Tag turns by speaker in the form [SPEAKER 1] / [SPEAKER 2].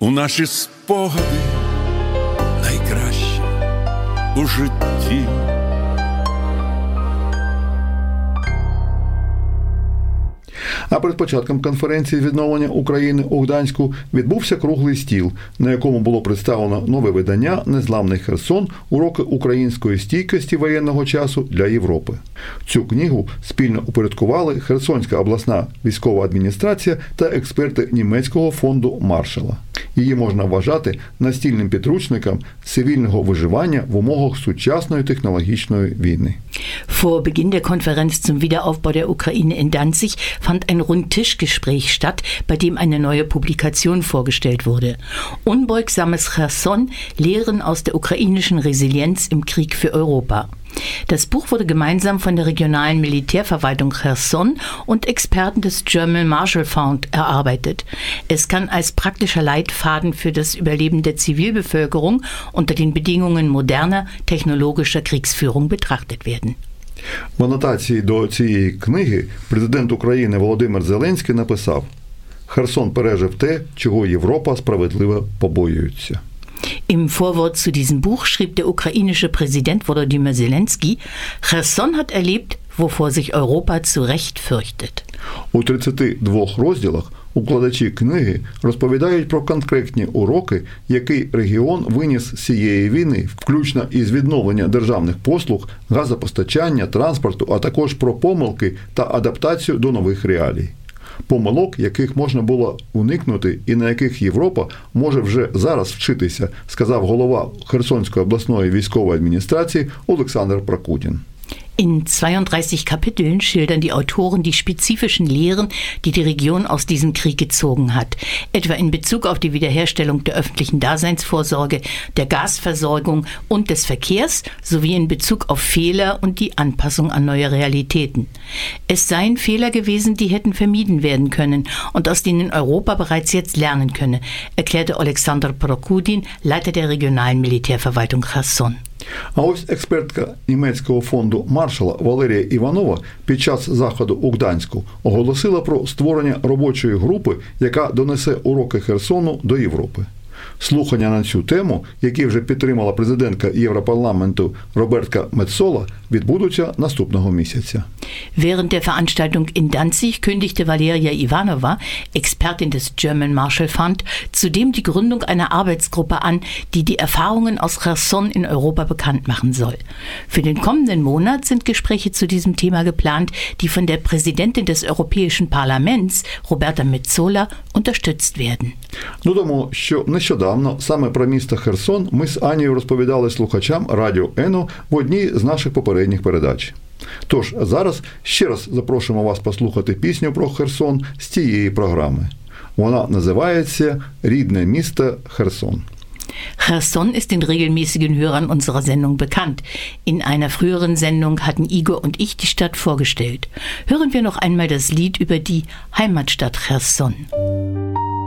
[SPEAKER 1] у наші спогади найкращі у житті.
[SPEAKER 2] А перед початком конференції з відновлення України у Гданську відбувся круглий стіл, на якому було представлено нове видання «Незламний Херсон. Уроки української стійкості воєнного часу для Європи». Цю книгу спільно упорядкували Херсонська обласна військова адміністрація та експерти німецького фонду Маршалла. Її можна вважати настільним підручником цивільного виживання в умовах сучасної технологічної війни.
[SPEAKER 3] Vor Beginn der Konferenz zum Wiederaufbau der Ukraine in Danzig fand ein Rundtischgespräch statt, bei dem eine neue Publikation vorgestellt wurde. Unbeugsames Cherson, Lehren aus der ukrainischen Resilienz im Krieg für Europa. Das Buch wurde gemeinsam von der regionalen Militärverwaltung Cherson und Experten des German Marshall Fund erarbeitet. Es kann als praktischer Leitfaden für das Überleben der Zivilbevölkerung unter den Bedingungen moderner technologischer Kriegsführung betrachtet werden.
[SPEAKER 2] В анотації до цієї книги президент України Володимир Зеленський написав: «Херсон пережив те, чого Європа справедливо побоюється».
[SPEAKER 3] Im Vorwort zu diesem Buch schrieb der ukrainische Präsident Volodymyr Zelensky: Cherson hat erlebt, wovor sich Europa zu Recht fürchtet.
[SPEAKER 2] У 32 розділах укладачі книги розповідають про конкретні уроки, які регіон виніс з цієї війни, включно із відновлення державних послуг, газопостачання, транспорту, а також про помилки та адаптацію до нових реалій. Помилок, яких можна було уникнути і на яких Європа може вже зараз вчитися, сказав голова Херсонської обласної військової адміністрації Олександр Прокудін.
[SPEAKER 3] In 32 Kapiteln schildern die Autoren die spezifischen Lehren, die die Region aus diesem Krieg gezogen hat, etwa in Bezug auf die Wiederherstellung der öffentlichen Daseinsvorsorge, der Gasversorgung und des Verkehrs sowie in Bezug auf Fehler und die Anpassung an neue Realitäten. Es seien Fehler gewesen, die hätten vermieden werden können und aus denen Europa bereits jetzt lernen könne, erklärte Олександр Прокудін, Leiter der regionalen Militärverwaltung Cherson.
[SPEAKER 2] А ось експертка німецького фонду Маршалла Валерія Іванова під час заходу у Гданську оголосила про створення робочої групи, яка донесе уроки Херсону до Європи. Слухання на цю тему, які вже підтримала президентка Європарламенту Роберта Мецола, відбудуться наступного місяця.
[SPEAKER 3] Während der Veranstaltung in Danzig kündigte Valeria Ivanova, Expertin des German Marshall Fund, zudem die Gründung einer Arbeitsgruppe an, die die Erfahrungen aus Cherson in Europa bekannt machen soll. Für den kommenden Monat sind Gespräche zu diesem Thema geplant, die von der Präsidentin des Europäischen Parlaments, Roberta Metsola, unterstützt werden.
[SPEAKER 2] Додамо, що нещодавно саме про місто Херсон ми з Анією розповідали слухачам Радіо Ено в одній з наших попередніх передач. Тож зараз ще раз запрошуємо вас послухати пісню про Херсон з цієї програми. Вона називається «Рідне місто Херсон».
[SPEAKER 3] Cherson ist den regelmäßigen Hörern unserer Sendung bekannt. In einer früheren Sendung hatten Igor und ich die Stadt vorgestellt. Hören wir noch einmal das Lied über die Heimatstadt Cherson.